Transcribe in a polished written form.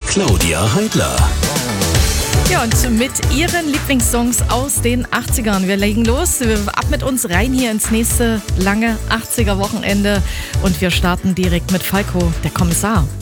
Claudia Heidler. Ja, und mit ihren Lieblingssongs aus den 80ern. Wir legen los, ab mit uns rein hier ins nächste lange 80er-Wochenende. Und wir starten direkt mit Falco, der Kommissar.